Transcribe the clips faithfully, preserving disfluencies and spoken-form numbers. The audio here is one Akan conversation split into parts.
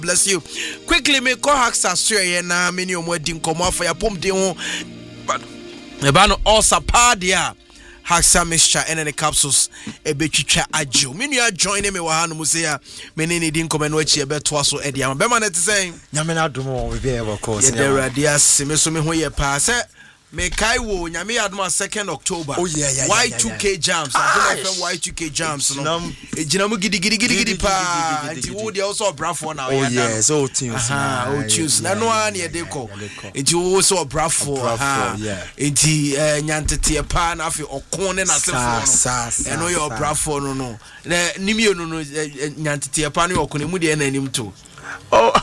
Bless you. Quickly, me call hacks Australia na many of wedding come off for your pump de but the ban also padia Haxa mixture and the capsules a betcha ajo. Many are joining me Wahan Musea, many didn't come and watch a bet twas or Eddie. I'm Beman saying Yamina do more with of course. There are dear Simesumi who ye pass it. Me Kaiwo, Nyami Adma second October. Oh yeah, yeah. Y two K jams. I don't know Y two K jams. No, Jinamu giddy giddy giddy giddy pa. And you would also a brafo now. Oh yeah, so tunes. Ah, oh tunes. Na no one ye deco. It you also a brafo. Yeah. It Nyantati a pan after or corn and a sass. And no your brafo no no. Nimio no Nyantati a pan or Kunimudi and him too. Oh,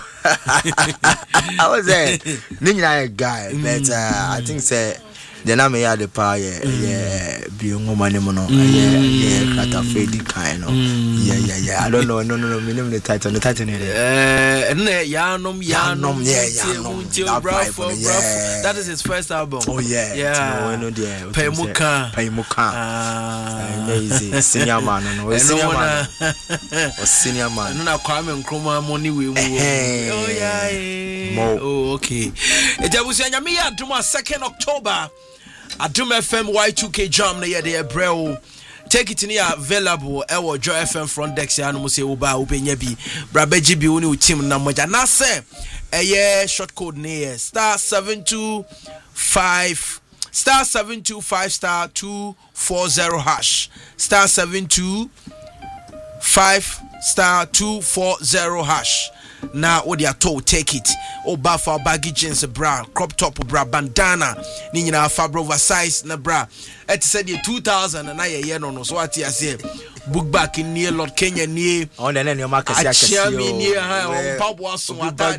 I was a ninja guy, but uh, I think say the name of the power, yeah, being woman, yeah, yeah, cut a faded kind of, yeah, yeah, yeah. I don't know, no, no, no, me name the title, the title, eh, Yanum, Yanum, yeah, yeah, that is his first album. Oh yeah, yeah, no, dear, Paymuka, Paymuka, ah, amazing, senior man, no, senior man, or senior man, no, Kwame Nkrumah money we, oh yeah, oh okay. It was Yamia Duma second October. Adum F M Y two K jam na ye de brel. Take it in here available ewo Joy F M front desk ya no mo se wo ba obenya bi brabeji bi woni o team na moja na se eye short code ne star seven two five star seven two five star two four zero hash star seven two five star two four zero hash. Now what they are told, take it. Oh, buffer baggy jeans, bra, crop top, bra, bandana, Nina Fabro oversize, na bra. It said year two thousand and I a year no so what I say. Book back in near Lord Kenya near on the name of Marcus. I share me near her on Pop was so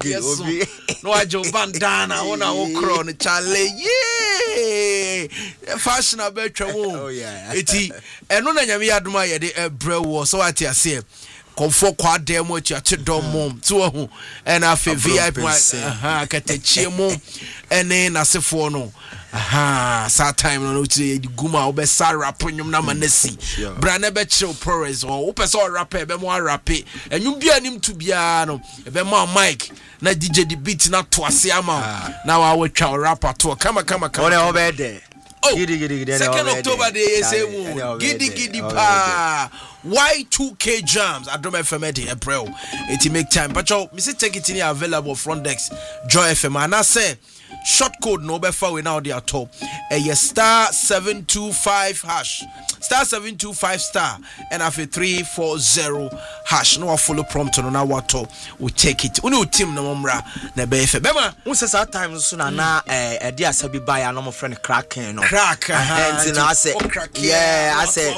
no, I Joe bandana on our crown, Charlie. Yeah, fashion a better. Oh, yeah, it's and no, I admire the brew was so what I say. Comfort quad demo at your dom to and I feel V I P aha catechie mo and then I say for no aha sad time no to guma obe sara ponyum na manesi brana be chill prores or ope so rapper be mo rap and you bia nim to bia no be ma mic na D J the beat na to ase ama now I will try rapper to come come come on over there. Oh, second October day say giddy giddy pa Y two K jams. I don't know if I'm at April. It make time. But yo, me say take it in here available front desk Joy F M. And I say short code no be far we now they are top. A star seven two five hash. Star seven two five star and after three four zero hash. No follow prompt on our what we take it. Unu team no mumra na be fe. Bema, who says at times so na na eh dia sabi buy a normal friend cracking no. Crack. And I say yeah, I say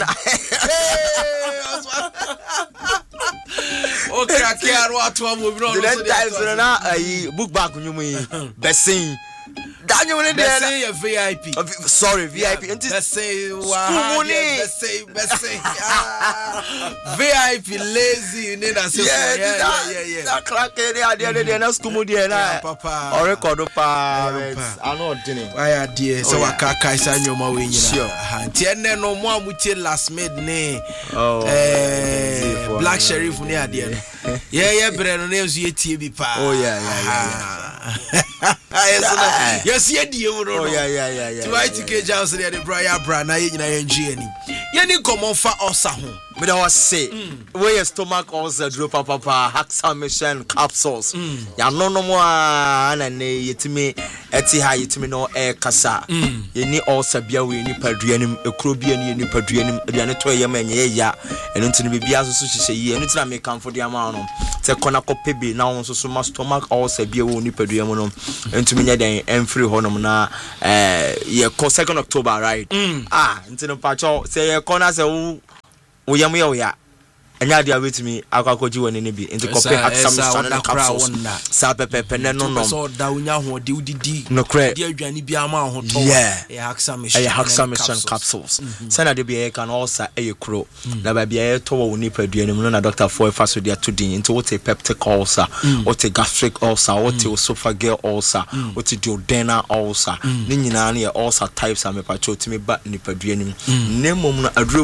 o crack ya ro atwa mo bi no. The times so na eh book back nyumu besin Daniel in there. Say a V I P. Sorry, V I P. Let's say wow. Let's say let's say V I P lazy. Need a say yeah yeah yeah yeah. That crack there there there na school there na. Papa. Or record pa. I know dinner. Why dear so aka kai sa nyoma we nyina. Ha nti enne no mo amutie last made ne. Oh. Eh Black Sheriff ne ade no. Yeah yeah bre no na ezu etie bi pa. Oh yeah yeah yeah. Yes, yes, yeah, dear. Oh, yeah, yeah, yeah, yeah. To I to get Johnson at the Briar Brand, I ain't in G. Yanni come on for us. But I was say, where your stomach also drop up, papa, Haxa mission capsules. Ya no no more, and yet me, eti ha yet me no air cassa. You need also be a winning padrianum, a crubian, you need padrianum, the anatoy yaman, ya, and until be as such as a year, and it's not make come for the amount. Say, Conaco Pebby now, so much stomach also be a winning padrianum, and to me, then, and free honum na, eh, yeah, second October, right? Ah, until the patch, say, Conas, oh. We yam ya anya dia with me akwakoji woni ne bi into copy Haxa na capsules sa pepe ne no no so da unya ho de udidi no cre dia adwane bi ama ho to yeah e Haxa mission e Haxa capsules sana de bi e kan also e kro na ba bi e to wo ni paduane mu na doctor for faso dia to din into what a peptic ulcer what a gastric ulcer what a esophageal ulcer what a duodenal ulcer ni nyina na e ulcer types am pa cho timi ba ni paduane mu ne mom na adrewe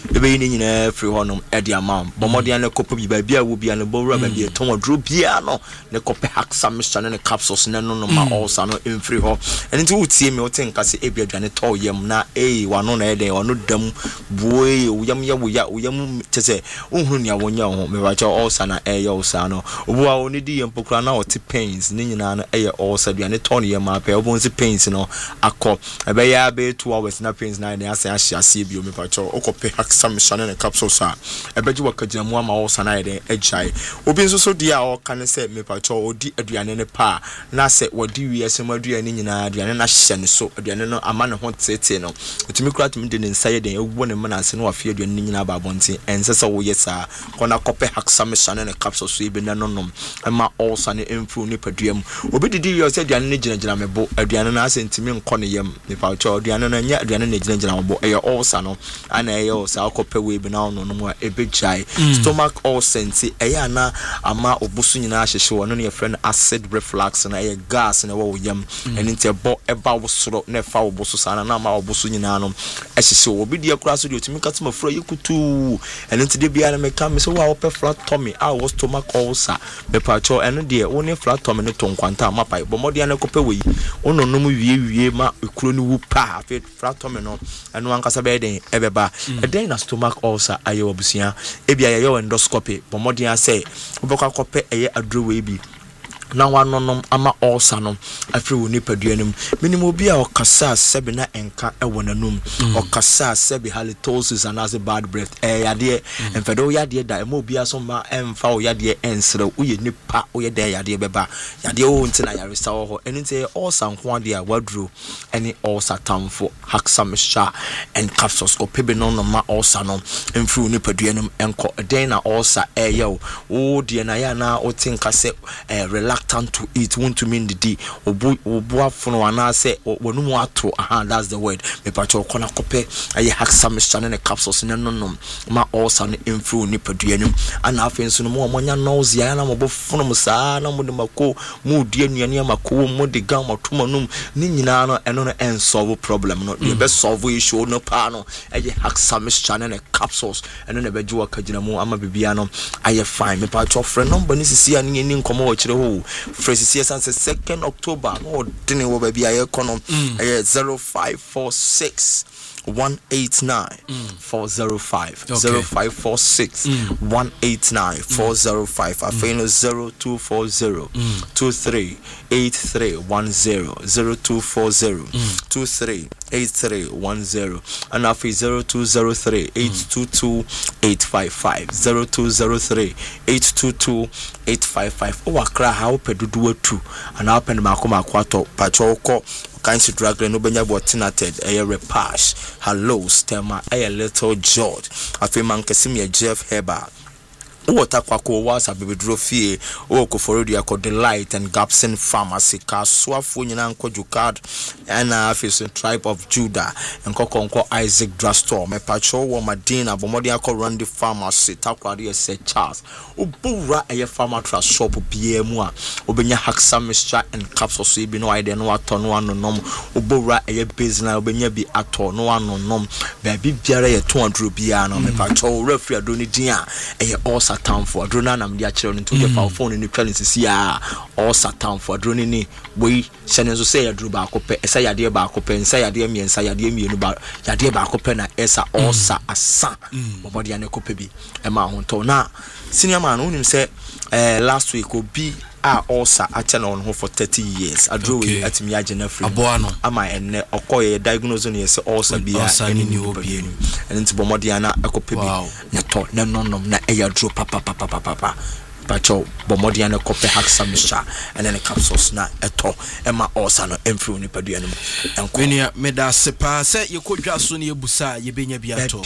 ebe ni nyina free honom e de amount bomodian ne kopo bi ba bia wo bia ne bowra ba bia ton wadro bia no ne kope haksa mixture ne capsules ne no no ma also no in free ho eni ti wutie me wote nka se ebi aduane to yam na eh wano na e de wano dam buoy uyam ya wuya uyam tese ohunu ne awonya ho me ba cha also na e ya also no obu a oni di yempokura na oti pains ne nyina no e ya also aduane to ne yam apa obo nsi pains no akọ ebe ya be two hours na pains na ne ase ahia ase bi o me ba cha okope haksa mixture ne capsules a ebe ji wakagina mu ama also na e de ejai obi nso so dia o kan se me pa cha odi aduane ne pa na se wodi wi ase ma aduane nyina aduane na hye ne so aduane no ama ne ho tete no otimi kura timi de ne nsaye den ewo ne mana ase no afie aduane nyina ba bonte ense se wo yesa kona kope haksa mixture ne capsules so ibe na nonom ama also ne improve ne paduam obi didi wi ase aduane ne gina gina mebo aduane na ase ntimi nkɔ ne yam me pa cha aduane na nya aduane ne gina gina mebo eya also no ana eya also akope we bi na no no ebe jai stomach ulcer nti eya na ama obusu nyina ahyehye wono ne friend acid reflux na eya gas na wo yam eni nti ebo eba wo soro na fa obusu sana na ama obusu nyina no ahyehye wo bi dia kura so de otimi katuma fura yekutu eni nti de bia na meka me so wa wo pe flat tummy a wo stomach ulcer me pa cho eno de wo ne flat tummy ne tonkwanta amapai bomodia na kope we ono no mu wie wie ma ekuro ni wu pa afi flat tummy no eno ankasa be den ebeba eden na stomach ulcer ayo obusia ebia ye yo endoscopy bomodia say obekwa kope eye adrowe bi na wanonom ama ulcer no afri wo nipaduanum minimum obi a okasa sebe na enka ewonanum okasa sebe halitosis and as a bad breath eh yade enfedo yade da emo obi aso ma emfa o yade ensre uye nipa o yade yade beba yade o ntina yare sa ho enite ulcer nko ade a wadro ene ulcer tamfo haksa mixture and capsules ko pebe no no ma ulcer no emfri wo nipaduanum enko den na ulcer eh yo o de na ya na o tinka se eh relax to eat want to mean the d obu obu afono ana se wonumu ato aha that's the word me pacho kona kope aye haksa mixture ne capsules ne nonom ma also ne improve ni paduanum ana afen so no mo monya nausea na mo bofono mo saa na mo de mako mo di anuane mako mo de gam atomanum ni nyina no eno no en solve problem no e be solve issue no pa no aye haksa mixture ne capsules eno ne be jiwa kagina mu ama bibia no aye fine me pacho friend number ni sisi ani ni nkomo wa kire ho Fresh yes and second October no didn't wo baby I econom zero five four six one eight nine four zero five zero five four six one eight nine four zero five I find zero two four zero two three eight three one zero zero two four zero two three eight three one zero and I feel zero two zero three eight two two eight five five zero two zero three eight two two eight five five o akra ha o pedudu atu and I open ma akoma akwato pacho ko Kansi drag no benya botinated a repash hello stemma a little George afi man kesim ye Jeff Heber Water kwako wasa bebedro fie o ko forodi akọ Delight and Gapson Pharmacy ka swafo nyina nko Jukad na afis Tribe of Judah nko konko Isaac Drugstore me pacho wo Madina bomodi akọ Randy Pharmacy takwari ese Charles obura eye pharmacy shop bia mu a obenya haksa mixture and capsules bi no ide no ato no anonom obura eye business obenya bi ato no anonom ba bi biara ye two hundred bia no me pacho referee adoni din a eye all Satan for drona na mdia kire no to the phone ni twale sisi a all Satan for drone ni boy hyene so say yadru ba akopɛ esa yade ba akopɛ nsa yade miensa yade mienu ba yade ba akopɛ na esa all sa asa bobodi ane kopɛ bi e ma ho to na senior man unim say eh last week obi a also actually on for thirty years adro we atimi agena free aboano ama enne okoye diagnose no yese also bia eni ni obi eni enti bomodi ana ekope bi na to na nonom na eya dro papa papa papa pacho bomodi ana kope haksa misha and then capsules na eto ema also no emfru ni padua no enko menia meda sepa se yekodwa so ne ebusa yebenya bia to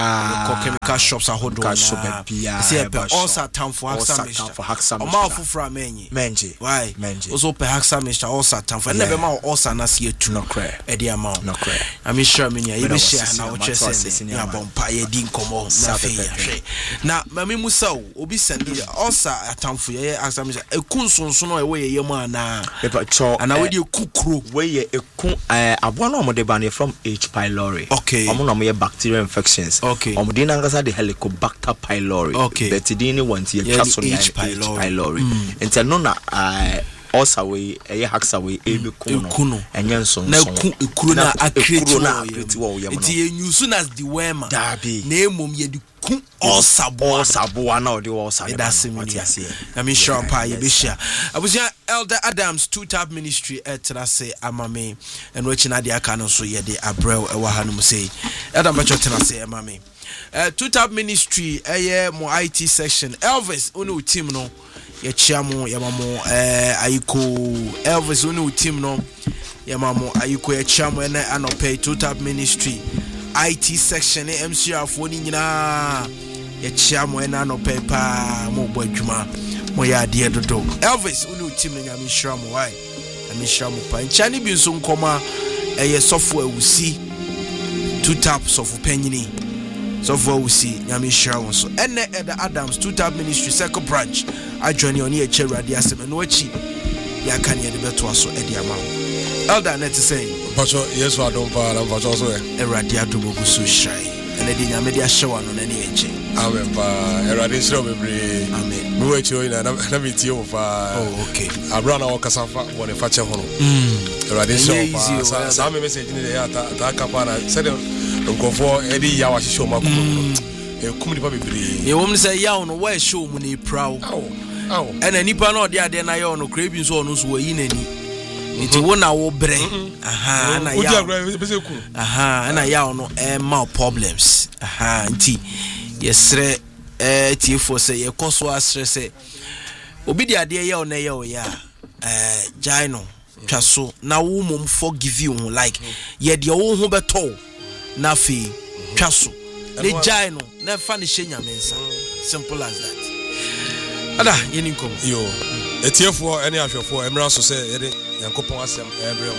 ko chemical shops ahodo na se pe also time for haksa misha o ma ofufra amenyi menji why menji also pe haksa misha also time for nebe ma also na se etu no cry e dia ma no cry ami sure menia ye be share na wo chese ya bompa ye di nkomo na fe ya hwe na mami musa obi send also asa atamfo ye asa me eku nsonso no e we ye mu ana pepa cho ana we de kukuro we ye eku eh aboa no mo de ba ne from H pylori okay omo no mo ye bacterial infections okay omo de nangasa de Helicobacter pylori okay betidini want ye twaso ne H pylori ente no na eh also we eh haxa we ebeku no enye nso na ekuru na akreti na akreti wo ye mo enti enyusu na the wema dabi na emom ye de ku osabo osabo na odi wo sabe that's I mean sure pa ye be share abusia Elder Adams two tab ministry etra say amame and which na de aka no so ye de abrel e wa hanum say Elder Bacho tena say amame uh two tab ministry eh mo I T section Elvis unu team no ye chiamo ye mamo eh ayiko Elvis unu team no ye mamo ayiko ye chiamo na anope two tab ministry I T section M C R for ni nyina ye chiamo na anope pa mo bodwuma mo ya de dodo Elvis unu team no nyame shiramo why nyame shiramo pa nchani bi nso nkoma eh software wusi two tab software penyini software wusi nyame shiramo so ene Elder Adams two tab ministry second branch adwani oni e cherade asem no achi ya kan ye de beto aso e de ama Elder net say Pacho yesu adom pa na pacho so e erade adomo gu so shrai ene de nyame de ahyewa no na ne eche amen pa erade shiro bebre amen no eche o ina na mi tie o fa oh okay abra na o kasafa wo ne fache ho no mm erade shiro pa sa sa me message ni de ya ta ta kapa na se de nkofo e di ya wa hyehyɛ o makomo e kum ni pa bebre e wom say ya no wa show mu ni prow awo awo ena nipa na ode ade na ya no krebi nso ono so wayi nani nti wo na wo bre aha na ya aha na ya no e ma problems aha nti yesre eh tifo say ye koso asre say obi di ade ya na ya o ya eh jaino twaso na wo mom forgive you like ye de wo ho beto na fi twaso le jaino na fa ne hye mensa simple as that ada yeni nkom yo etiefo ene ahwefo emra so say yede yankopon asem ebre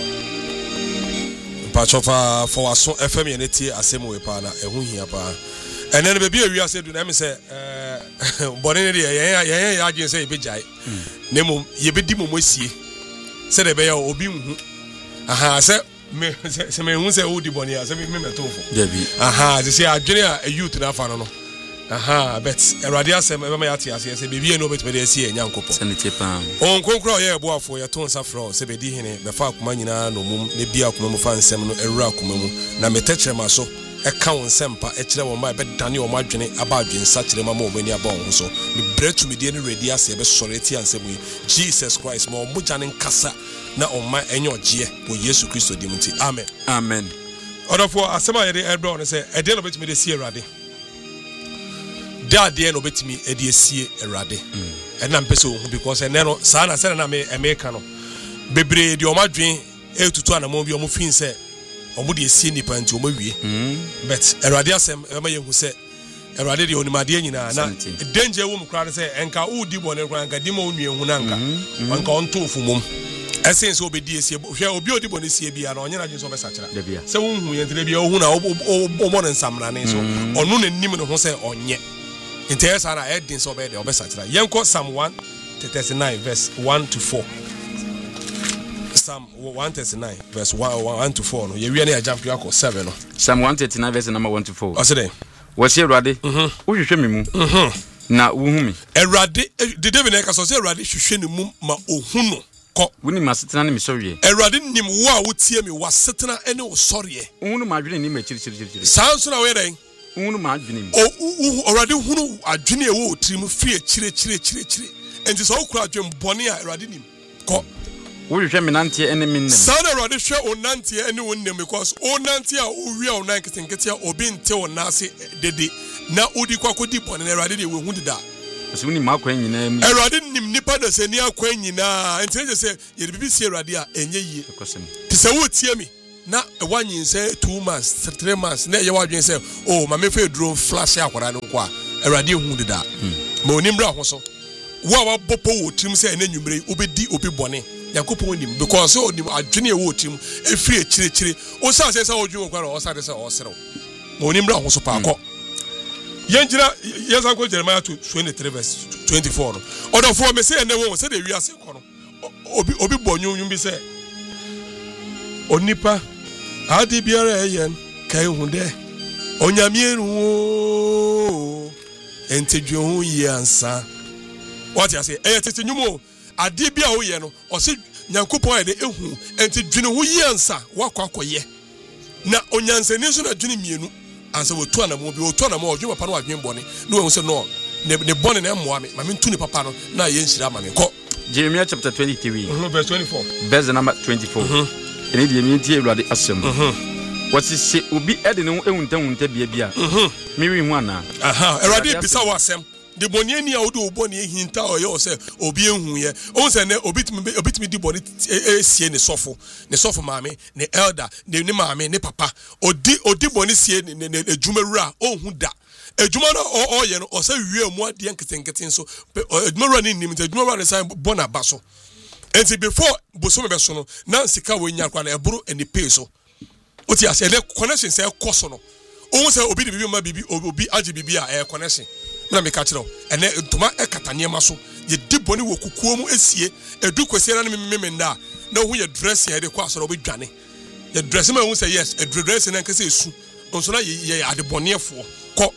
pa chofa for aso fm ye neti asem we pa na ehu hia pa ene ne be bi awia se du na me say eh bone ne de ye ye ye agin say be jai nemo ye be di momosie se de be ya obi hu aha se me se me hu se odi bone ya se me metofo dabi aha se se adwene a youth na fa no no aha bet erade asem ebe ma yate ase se bebie no betime de ase enyankopɔ sanite pam on konkro ye eboafo ye ton safro se bedi hene be fa akoma nyina no mum ne bia akoma mu fa nsem no ewura akoma mu na metekere ma so e ka won sempa e kire won ma be dane o ma adwene aba adwen sa kire ma ma o mani aba on so me bretu me de ne ready ase be sore ti ansem yi Jesus Christ ma o muja ne nkasa na o ma enyo gye wo Yesu Kristo dim nti amen amen odofo asema ye de ebro no se e de no betime de sie erade dade no betimi e de sie erade e na mpese o hu because ene no sa na se na me emeka no bebre de o ma dwen e tutu anamo bi o mo fin se o mo de sie nipa nti o ma wie but erade asem e ma ye hu se erade de onimade nyina na danger wo mkra se enka u di bo ne kra enka di ma onue hu na nka enka on to fumom essence obedi esie hwe obi odi bo ne sie bia na onye na jinso be sakira se wo hu ye ntire bia o hu na o mo ne nsamra ne so onu na nim ne ho se onye Interesa na edin so be de obesatira. Yenko Psalm one thirty-nine verse one to four. Psalm one thirty-nine verse one to four no. Ye wi na ya jump yako seven no. Psalm one thirty-nine verse number one to four. Osede. Wasi Erade. Mhm. Wo hwehwe me mu. Mhm. Na wo hu me. Erade de David na ka so se Erade hwehwe ne mu ma ohu no. Ko. Woni masetena ne me soriye. Erade nim wo a wotie me wasetena ene wo soriye. Ohunu ma adwene ni ma chiri chiri chiri. Sanso na we den. Ohunu ma adwene mi. O already hunu adwene e wo trim free chire chire chire chire. Enti so okura adwene bone a Erade nim. Ko. Wo hwehwe me nante ene me nim. Sana Erade hwe o nante ene wo nim because o nante a o wi a o nan ketenkete a obi nte wo nase dede na odi kwakodi bone na Erade de we hu dida. So woni ma kwan nyina mu. Erade nim nipa da se ni akwan nyina. Enti je se ye de bibisi Erade a enye yie. Ti se wo tie mi. Na one yin say two months, three months. Na ye wadwen say, oh, ma me fe drone flash akwara no kwa. Erade hu dida. Ma onimra ho so. Wo a wabopo wo trim say na nwumre obedi obi bone. Yakopon nim because o nim adwene e wo trim e free e chire chire. O sa say say odwun kwa o sa say o serew. Ma onimra ho so pa akọ. Yenjina yes uncle Jeremiah twenty-three verse twenty-four no order for me say na won say dey wiase ko no obi obi bonyu yum bi say onipa ade biara eyen kai hu de onyamieru o entedwe hu yi ansa what you say eh tete nyumo ade bia wo ye no o se nyankopon e de ehu entedwe hu yi ansa wakwa akoye na onyansani so na dwene mienu ansa wo to anamo bi wo to anamo odwe papa no adwen bone na wo se no ne ne bone na emmoa me ma me ntu ne papa no na ye nshira ma me ko Jeremiah chapter twenty-three mm-hmm, verse twenty-four verse number twenty-four ene die mi tie Awurade asem wasi se obi ede ne ehunta hunta bia bia mi wi hu ana aha Awurade bisa wo asem de bone ani a wo de obone ehinta oye o se obi ehun ye o se ne obi timi obi timi di bone esie ne sofo ne sofo maame ne elder ne ne maame ne papa odi odi bone sie ne ne adwumawura o hu da adwuma no o ye no o se wie mu ade nketenketen so adwumawura ne nim adwumawura ne sai bona ba so enti before boso me be so no na sika wo nya kwa na eburu eni pay so oti ase le connection say koso no o se obi de bibi ma bibi obi age bibi a e connection na me ka kire o ene ntoma e katanie ma so ye diboni wo kukuo mu esie edu kwese na me me nda na hu ye dress ye de kwa so obi dwane ye dress ma hu say yes e dress na nka say esu onso na ye adebonefo ko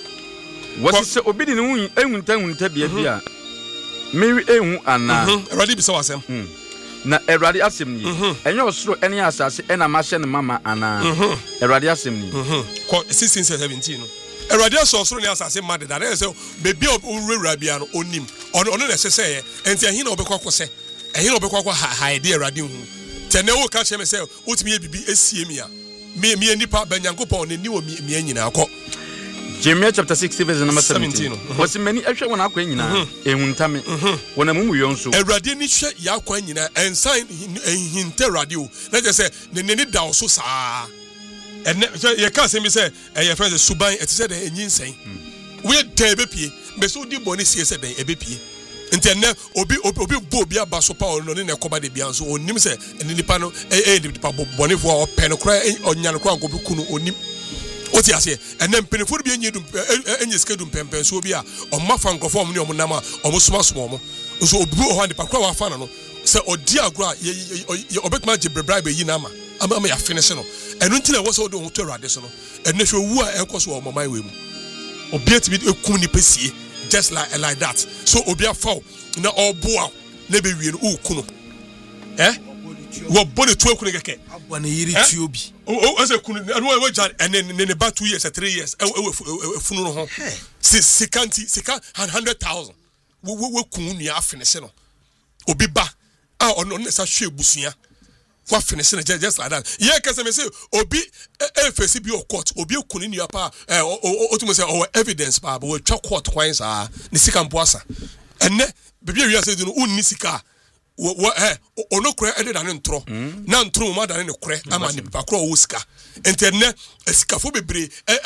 what is obi de hu ehunta hunta bia bia Mary ehu ana Awurade bisa wasem na Awurade asem ni enye osoro ene asase ena ma hye ne mama ana Awurade asem ni ko sixteen seventeen no Awurade osoro ne asase ma de da na say bebi owura bia no onim ono ono na se say enti ahin na obekwa akose ahin na obekwa akwa haide Awurade hu tene wo ka che me say otimi ye bibi esie mi a me me nipa banyankopon ne ni wo mi anyina akọ Jeremiah chapter sixty verse number seventeen. What's many actually when I queen in a huntame when a mumu yonso. A radiant share Yaquanina and sign hinte radio. Let us say the Nene Dow so sa. And you can't say me say, and your friend Subai, et cetera. And you say, we're Tebepi, Beso di Bonis yesterday, a B P. Interne obi obi bobia basopa no ne koba de bianso onim se eni nipa no eh de pa bonefo o penokra onyanokra nkobi kunu onim oti ase enen penefo bi enye dum enye skedum pempen so bi a o mafa nkofo om ne om nam a o soma soma om so obi o hande pa kwa wa fa na no se odi agro a obetuma je brebra be yi na ama ama ya finish no enu ntina wo so do ho to Awurade so no enu hwe wu a enkoso o mamai we mu obi atibi ekum ni pesie just like like that so obia fall na oboa na be wie no ukunu eh wo body two ekunu keke abone yiri ti obi o ase kunu no we jan and ne ne ba two years three years e funu no ho sikanti sika one hundred thousand we we kunu ni afinish no obi ba ah ono ne sa hwe busuya kwa finish no just like that ye kase me say obi e face bi o court obi kunu ni apa eh o to say o evidence pa but we twa court kwan sa ni sika mpoasa enne bebi wi ase no unni sika wo eh ono kure ede da ne ntro na ntro ma da ne kure ama ni pa kure wo sika entenne sikafo bebre eh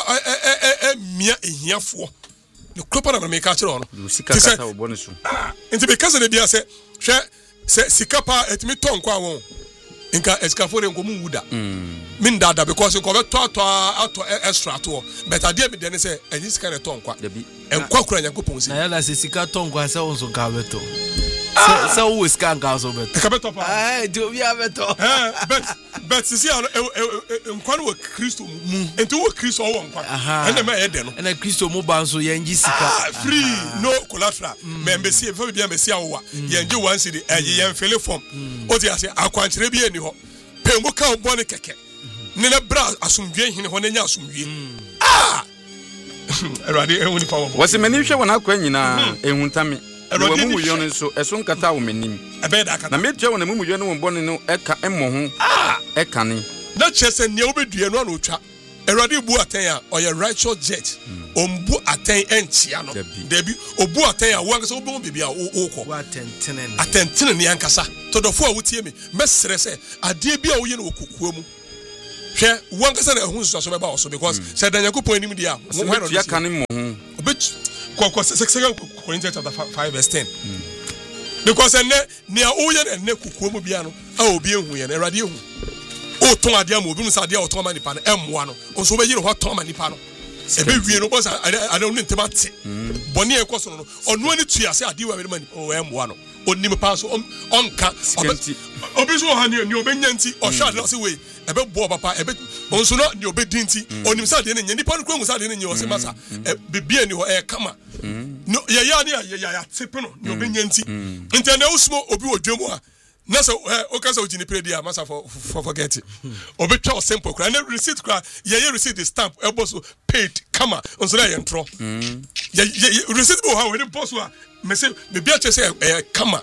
eh mia ehiafo ne kure pa na me ka kire ono sika kata wo bone so enti be kase ne bia se hwe se sika pa etimi ton kwa won nka esikafo ne nkomu wuda min dada because nko be to to ato extra to but ade be de ne se enyi sika ne ton kwa enkwa kura nyankopon si na ya la se sika ton kwa se onso ka beto se wo sika nka so beto ka beto pa eh do bi abeto eh but but sisi ano nkwa no Kristo mu enti wo Kristo wo nkwa ene me ye de no ene Kristo mu ba nso ye ngi sika free no collateral me mbesi e fa bia mbesi awo ye ngi one city eh ye mfele form o ti ase akwankyere bi eni ho pembo ka obo ne keke ne na bra asumdwe hine ho ne nya asumdwe ah Awurade ehuni pa wo wase mani hwe wona akwa nyina ehuntame wo mumu yo no so eso nkata wo menim ebe da kata na metwa wona mumu yo no wonbone no eka emmo ho ah eka ne na chese ne obedue no na otwa Awurade bu aten a oye righteous judge ombu aten enchia no debi obu aten a wo so obu bibia wo atentene atentene ne ankasa to dofo a wotie me mesere se ade bi a wo ye no okukuo mu hwe wo ankasa na ehun so so be ba wo so because se danyakopon anim dia wo hwe no aka ne mo ho obet kwa second Corinthians chapter five verse ten because enne ne a wo ye na ne kukuo mu bia no a obi ehun ye na Awurade ehun o ton ade am obi mu sa ade o ton ma nipa no emmoa no onso be yire ho ton ma nipa no ebe wie no boss I don't need to mate boni e koso no onu ani tu ase ade wa me man o emwa no onim pa so onka obi so ha ni ni obenya nti o sha de say we ebe bo papa ebe onso no ni obedi nti onim sa de ne nipa no kru sa de ne o se masa bibia ni ho e kama no ya ya ni ya ya tepe no ni obenya nti nti na usmo obi odwemu a na so o ka so jini predi a masa for for forget it obi twa o simple kra na receipt kra ya ya receipt stamp e boss paid kama onso na ye ntro ya receipt bo ha we boss a me say me bia che say e kama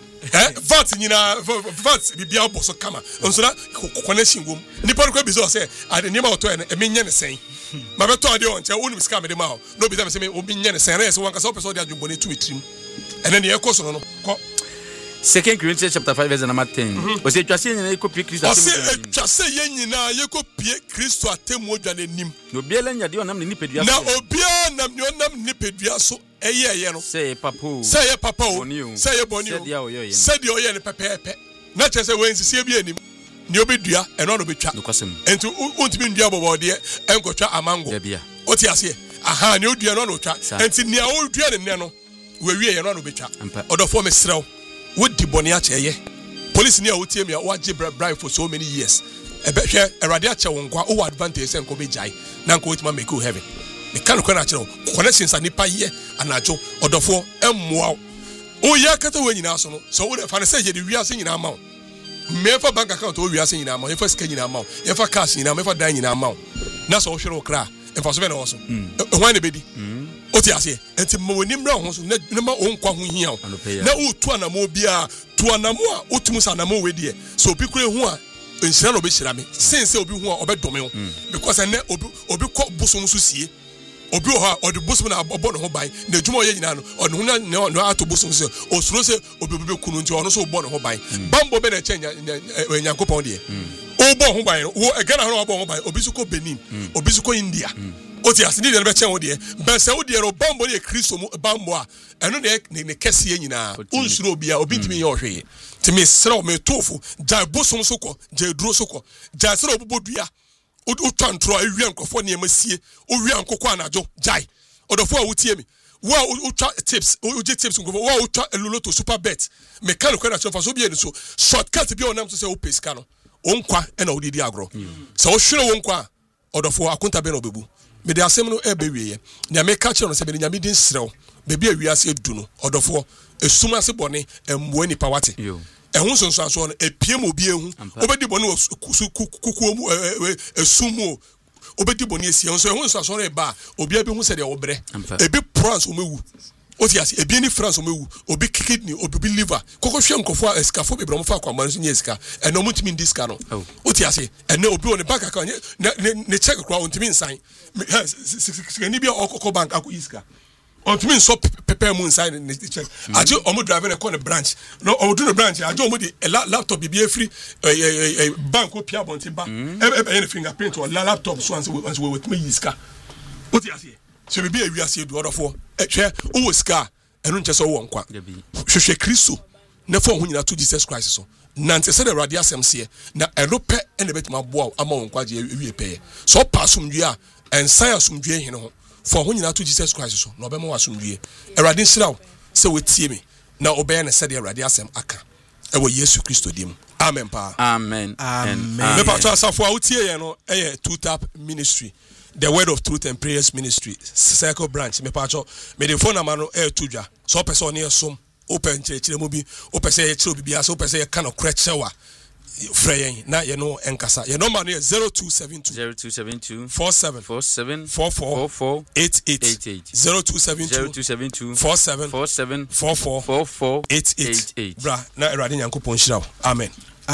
eh vat nyina vat bibia boss kama onso na connection wom nipa no kra bi so say ade nyema oto e me nya ne sen ma beto ade on che woni scam de ma no bi say me say obi nya ne sen na so wanka so person de adwumbo ne tu etrim ene ne e koso no ko Second Corinthians chapter five verse number ten. O se twase nyina ekopie Kristo atemu. O se twase ye nyina ekopie Kristo atemu odwane nim. No biela nya de onam ne nipadua so. Na obia nam ne onam nipadua so eye eye no. Say papa. Say ye papa o. Say ye boni o. Say de oye ne pepepe. Na chese we nsisi bi anim. Ne obedua eno no betwa. Enti untimi ndua bobo de enkotwa amango. O ti ase. Aha ne odua no no twa. Enti ne a odua ne ne no. We wie ye no no betwa. Odofo me srew. What the bonia cheye police near wotie me wa je bribe for so many years e be hwe erade ache wo nkwa o advantage se nko be jai na nko wetima make you heaven me kan ko na ache connections anipa ye anajo odofo emmoa o ya kata we nyina so no so wo fa na se je de wiase nyina ma me fa bank account o wiase nyina ma ye fa sika nyina ma ye fa cash nyina ma ye fa dan nyina ma na so wo hwere wo kra e fa so be na wo so e hwan ne bedi oti ase enti mo woni mra ho so na ma onkwa ho hia na utu anamo bia tu anamo a utumu sa anamo we de so obi kure ho a enhyira no be hyira me sense obi ho a obedome ho because na obi obi kọ bosom so sie obi ho a odi bosom na abọ no ho ban na adwuma ye nyina no odi ho na no ato bosom so osuro se obi obi kunu nti ono so obọ no ho ban bambo be na chenya nyankopon de obọ ho ban wo egana ho obọ ho ban obi so ko Benin obi so ko India oti asini de be chen wo de be se wo de ro bambo de Kristo mu bambo a eno de ne kese ye nyina unsuro bia obi ntimi ye ohwe ti me sra me tofu ja bosom so ko ja duro so ko ja sra obobodua o twantro awia nkofo ne masie o wia nkokọ anajo jai odofo a wotie mi wo o twa tips o je tips nkofo wo o twa eloloto super bet me kan ko na so bi eni so shortcut bi onam so se o pesika no onkwa e na odidi agro se o hwere wonkwa odofo akonta be na obebu me de asem no ebe wiye nya me ka kire no se be nya me din srew bebi awiase edu no odofo esuma se bone emwo ni pawate ehun sonso so no epiem obi ehu obedi bone kukuo mu esumu obedi bone esia so ehun sonso no eba obi abi hu se de obre ebi France omewu oti ase ebi ni France omewu obi kidney obi liver kokko hwe nkofo escafo be bro mo fa kwa man so nya esika eno mutimi ndiska no oti ase eno obi on bank account ne check kwa ontimi nsan ni bi okoko bank akọ iska ontimi so pepe mu nsan ne check aje omo driver ne call the branch no omo do the branch aje omo di laptop bi free bank o pia bonti ba e e fingerprint or laptop so anse we with me iska oti ase so be be awiase edu odofo ehwe o sika enu nche so wo nkwa hwehwe Kristo na fo ho nyina to Jesus Christ so nante se de radio asem se na erope ene betima boa ama wo nkwa je ewie pe so pasumdwe a ensan asumdwe hene ho fo ho nyina to Jesus Christ so na obema wasumdwe erade nsiraw se wetie me na obeye ne se de radio asem aka ewo Yesu Kristo dim amen pa amen amen me pa to asafo a wotie ye no eh two tap ministry the word of truth and prayers ministry circle branch me pacho me the phone number no e tudwa so person ne som open chire mu bi o pese ye chire obi bia so pese ye kind of crechewa freyen na ye no enkasa ye number no zero two seven two zero two seven two four seven four seven four four eight eight zero two seven two four seven four four eight eight bra na erade nyankopon hira amen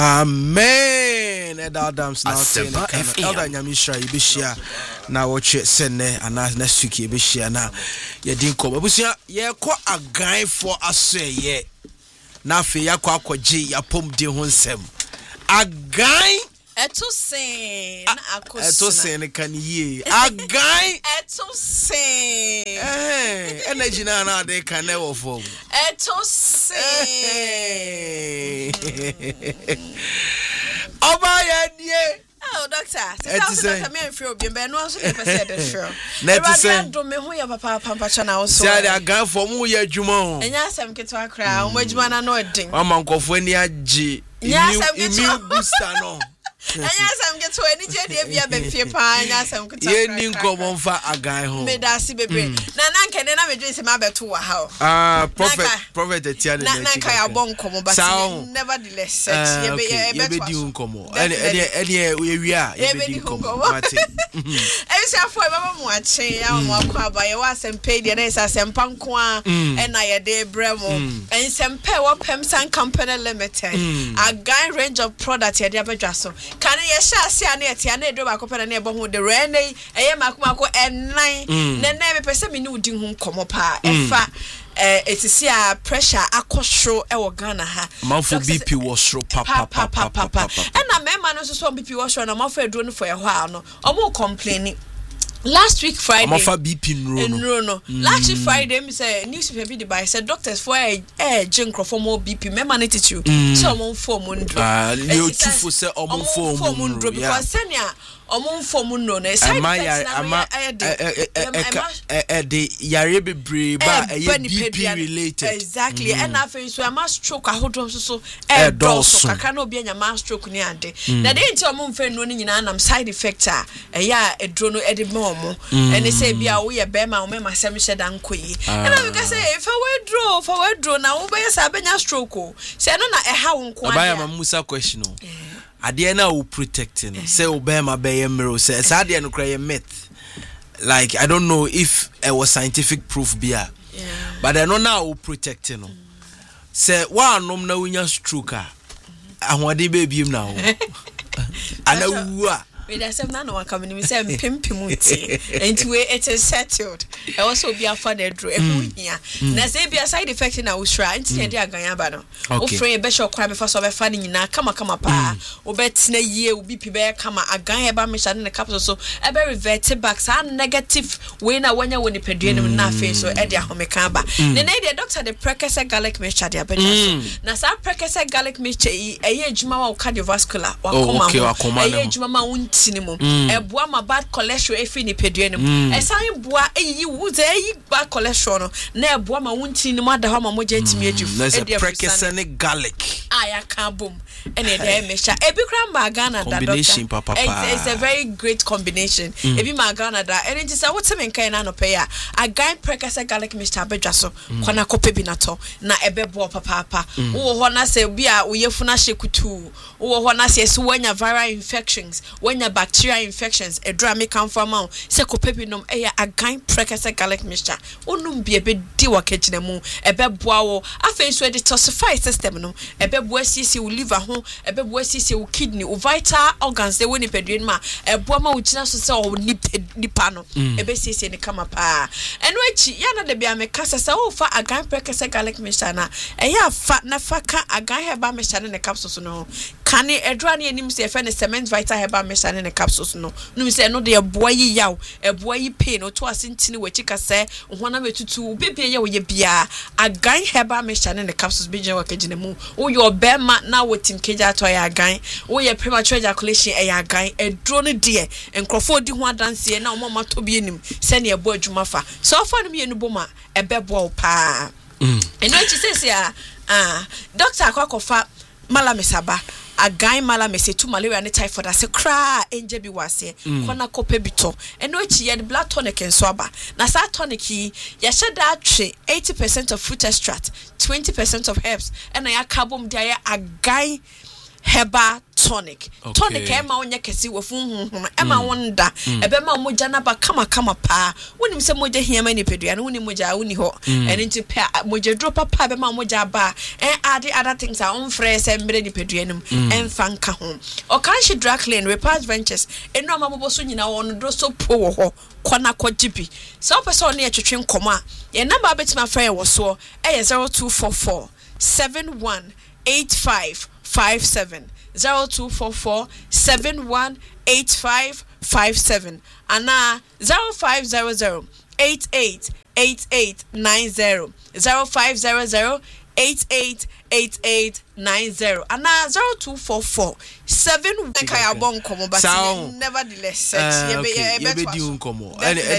amen edadams now saying elder nyamisha ibishia na watch sene ana next week ibishia na ye din ko abusia ye ko agan for aseye na fe yakọ akọje yapom de ho nsem agan eto sen akosna eto sen kan ye agan eto sen eh energy na na de kan e wo form eto sen oba ya die oh da doctor, say say me feel be be no so be say the feel. Net say do me hu ya papa papa cha na wo so. Say the gan for mu ya adwuma o. Enya asem ketwa kra, mo adwuma na no din. Mama nkofo ani agi. Immune booster no. Anya asem get to any je bia be fie pa anya asem kuta. Ye ni nkomo mfa agan ho. Me da si bebre. Na na nkene na me dwe se ma beto wa ha. Ah prophet prophet etia de na na nka ya bon nkomo but nevertheless set ye be ye be di nkomo. Ene ene ene ye wi a ye be di nkomo. Mate. E se afo e baba mu ache ya mu akwa ba ye wa asem pe de na isa asem panko a e na ye de bremo. En sempe wo Pemsan Company Limited. A guy range of products ye de abedwa so. Can you share see an et and do back open and ebo the rene a makumako and nine then never person me no din hum come up efa eh it is here pressure akosho e wo Ghana ha man for B P was so papa papa papa and na me man so so B P was so na man for do no for a while no omo complaining. Last week Friday, I'm off B P no no no. Last week Friday, me say newspaper be the by said doctors for a eh jink for more B P. Me manage it you. So I'm on four mundro. Ah, you two for say I'm on four mundro because senior. Omo fomu no na side effects na ama eh the yare bebre ba eh B P related exactly and afei so ama stroke ahodom so so eh dolso kaka na obi anya ma stroke ni ade na dey nti omo mfe no ni nyina nam side effect a eh ya edro no e de ma omo and say bia wo ye be ma o me masem hye dan koyi and we can say if we draw for we draw na wo be say abenya stroke o say no na eh ha wo nko ade ba musa question o ade na wo protecting say obema be yemro say ade no kra ye myth like I don't know if it was scientific proof bia yeah. But I know now wo protecting no say wa anom na wonya stroke a ahode be biem na wo ana wu a we da sem na no aka me say pimpim uti enti we it is settled e also be afa na dro e hu hia na say be side effect na wo sra enti e dey aganya ba no wo free be sure kwa be fa so be fa ni nyina kama kama pa wo betena yie wo B P be kama aganya ba me sha ne capsule so e be revert back sa negative we na wanya woni pedue no na fe so e dey ahomeka ba ne na dey doctor the Prekese garlic mixture dey abeja so na sa Prekese garlic mixture e ye adwuma wa cardiovascular wa koma e ye adwuma ma tinimo eboa ma bad cholesterol efi ni pedue nim esan boa eyi wuze eyi bad cholesterol no na eboa ma wuntinimo ada ho ma moja ntimi aju e dey Prekese garlic aya ka bom ene dey mesha ebi kra ma Ghana da combination papa it's a very great combination ebi ma Ghana da ene ti say what me kan na no pay a again Prekese garlic mixture abedwa so kwana kope bi na to na ebebo papa papa wo ho na say bi a uyefuna shekutu wo ho na say so wanya viral infections wanya bacterial infections a drama come from out se kopepinum eya again Prekese garlic mixture onum bia be di wakagina mu ebeboa wo afa so detoxify system no ebeboa sisi wo liver ho ebeboa sisi wo kidney wo vital organs they woni peduen ma eboa ma wo gina so se wo nipa no ebe sisi ne kama pa eno echi ya na de bia me kasa se wo fa again Prekese garlic mixture na eya fa na fa ka again herbal mixture ne capsules no kane edra ne enim se fa ne cement vital herbal mixture ne capsules no no say no de boy yaw e boy pain o to asentini we chika say ohona metutu bibie ye wo ye bia agan herbal mixture ne capsules bi je wakagina mu wo yo bema na wotim keja to ya agan wo ye premature ejaculation e ya agan edro no de enkrofo di ho adanse na omo mato bi enim se ne ebo adwuma fa so fa no me boma e bebo pa eno chi sese a ah doctor akwakofa mala mesaba again mala mesetu malaria ne typhoid ase kra enje bi wase kona kope bito eno echi ye blood tonic enso aba na sa tonic yi ya sheda atwe eighty percent of fruit extract twenty percent of herbs and ya carbon dia again herbal tonic okay. Tonic ema onye kesi wofun hunhun ema wonda ebe ma moja na ba kama kama pa wonim se moja hiama ni pedua no wonim moja woni ho ene nti pa moja drop pa ebe ma moja ba en add other things are on fresh e mbre ni pedua num en fanka ho o kan shi drug clean repairs ventures eno ma bobo so nyina won do so po wo ho kona kwajibi so person na etwetwe nkomo a ye number betima frɛ wo so e zero two four four seven one eight five five seven zero two four four seven one eight five five seven and uh, zero five zero zero eight eight eight eight nine zero zero five zero zero eight eight eight eight nine zero and zero two four four seven. Kaya bon komo, but nevertheless, uh, okay.